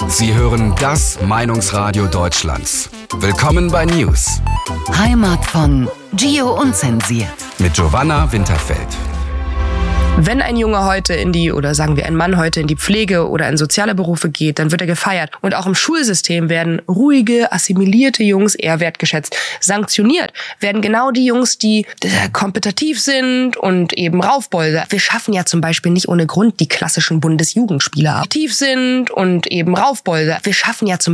Sie hören das Meinungsradio Deutschlands. Willkommen bei News. Heimat von Gio Unzensiert. Mit Giovanna Winterfeld. Wenn ein Junge heute ein Mann heute in die Pflege oder in soziale Berufe geht, dann wird er gefeiert. Und auch im Schulsystem werden ruhige, assimilierte Jungs eher wertgeschätzt. Sanktioniert werden genau die Jungs, die kompetitiv sind und eben Raufbolde. Wir schaffen ja zum Beispiel nicht ohne Grund die klassischen Bundesjugendspieler ab. Wir schaffen ja zum